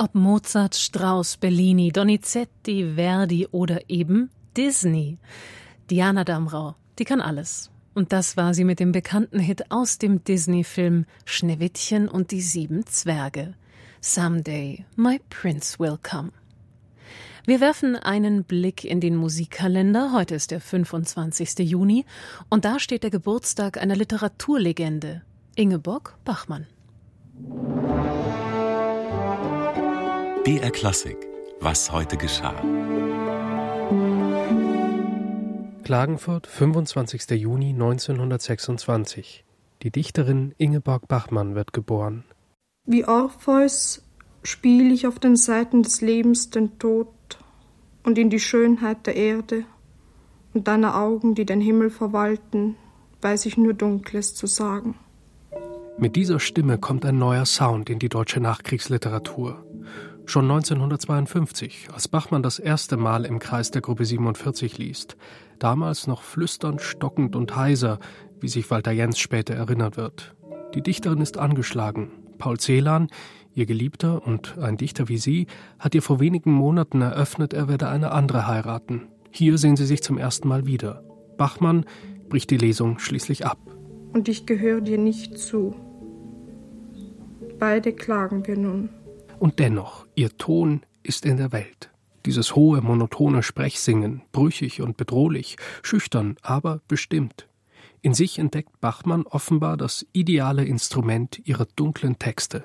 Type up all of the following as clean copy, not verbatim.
Ob Mozart, Strauss, Bellini, Donizetti, Verdi oder eben Disney. Diana Damrau, die kann alles. Und das war sie mit dem bekannten Hit aus dem Disney-Film Schneewittchen und die 7 Zwerge. Someday my prince will come. Wir werfen einen Blick in den Musikkalender. Heute ist der 25. Juni und da steht der Geburtstag einer Literaturlegende, Ingeborg Bachmann. BR Klassik, was heute geschah. Klagenfurt, 25. Juni 1926. Die Dichterin Ingeborg Bachmann wird geboren. Wie Orpheus spiele ich auf den Seiten des Lebens den Tod und in die Schönheit der Erde und deiner Augen, die den Himmel verwalten, weiß ich nur Dunkles zu sagen. Mit dieser Stimme kommt ein neuer Sound in die deutsche Nachkriegsliteratur. Schon 1952, als Bachmann das erste Mal im Kreis der Gruppe 47 liest. Damals noch flüsternd, stockend und heiser, wie sich Walter Jens später erinnern wird. Die Dichterin ist angeschlagen. Paul Celan, ihr Geliebter und ein Dichter wie sie, hat ihr vor wenigen Monaten eröffnet, er werde eine andere heiraten. Hier sehen sie sich zum ersten Mal wieder. Bachmann bricht die Lesung schließlich ab. Und ich gehöre dir nicht zu. Beide klagen wir nun. Und dennoch, ihr Ton ist in der Welt. Dieses hohe, monotone Sprechsingen, brüchig und bedrohlich, schüchtern, aber bestimmt. In sich entdeckt Bachmann offenbar das ideale Instrument ihrer dunklen Texte.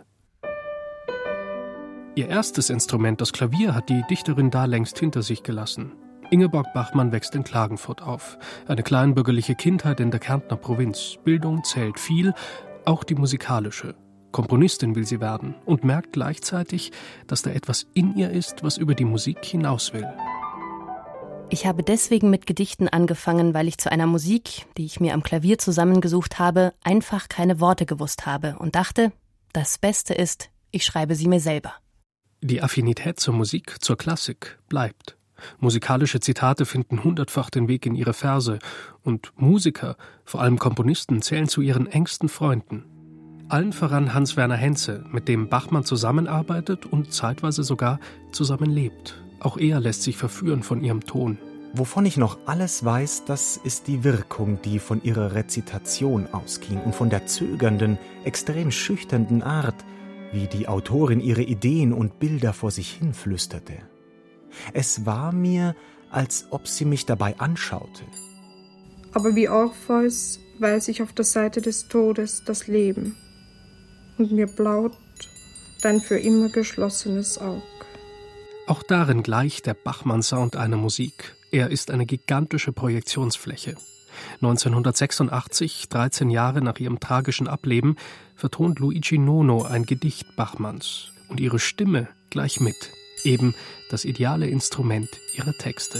Ihr erstes Instrument, das Klavier, hat die Dichterin da längst hinter sich gelassen. Ingeborg Bachmann wächst in Klagenfurt auf. Eine kleinbürgerliche Kindheit in der Kärntner Provinz. Bildung zählt viel, auch die musikalische. Komponistin will sie werden und merkt gleichzeitig, dass da etwas in ihr ist, was über die Musik hinaus will. Ich habe deswegen mit Gedichten angefangen, weil ich zu einer Musik, die ich mir am Klavier zusammengesucht habe, einfach keine Worte gewusst habe und dachte, das Beste ist, ich schreibe sie mir selber. Die Affinität zur Musik, zur Klassik bleibt. Musikalische Zitate finden hundertfach den Weg in ihre Verse und Musiker, vor allem Komponisten, zählen zu ihren engsten Freunden. Allen voran Hans-Werner Henze, mit dem Bachmann zusammenarbeitet und zeitweise sogar zusammenlebt. Auch er lässt sich verführen von ihrem Ton. Wovon ich noch alles weiß, das ist die Wirkung, die von ihrer Rezitation ausging und von der zögernden, extrem schüchternen Art, wie die Autorin ihre Ideen und Bilder vor sich hin flüsterte. Es war mir, als ob sie mich dabei anschaute. Aber wie Orpheus weiß ich auf der Seite des Todes das Leben. Und mir blaut dein für immer geschlossenes Aug. Auch darin gleicht der Bachmann-Sound einer Musik. Er ist eine gigantische Projektionsfläche. 1986, 13 Jahre nach ihrem tragischen Ableben, vertont Luigi Nono ein Gedicht Bachmanns. Und ihre Stimme gleich mit. Eben das ideale Instrument ihrer Texte.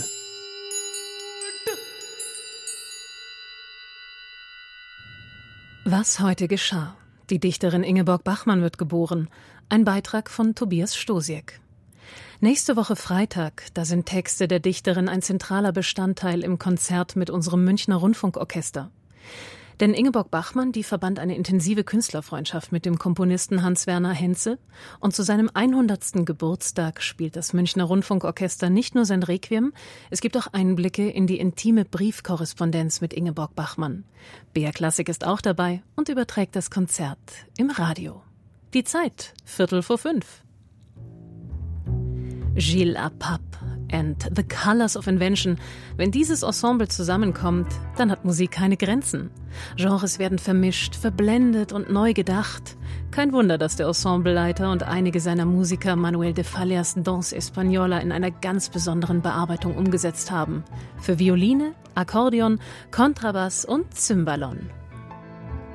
Was heute geschah. Die Dichterin Ingeborg Bachmann wird geboren. Ein Beitrag von Tobias Stosiek. Nächste Woche Freitag, da sind Texte der Dichterin ein zentraler Bestandteil im Konzert mit unserem Münchner Rundfunkorchester. Denn Ingeborg Bachmann, die verband eine intensive Künstlerfreundschaft mit dem Komponisten Hans-Werner Henze und zu seinem 100. Geburtstag spielt das Münchner Rundfunkorchester nicht nur sein Requiem, es gibt auch Einblicke in die intime Briefkorrespondenz mit Ingeborg Bachmann. BR Klassik ist auch dabei und überträgt das Konzert im Radio. Die Zeit, 4:45. Gilles Apap and the Colors of Invention. Wenn dieses Ensemble zusammenkommt, dann hat Musik keine Grenzen. Genres werden vermischt, verblendet und neu gedacht. Kein Wunder, dass der Ensembleleiter und einige seiner Musiker Manuel de Fallas Danse Española in einer ganz besonderen Bearbeitung umgesetzt haben. Für Violine, Akkordeon, Kontrabass und Cymbalon.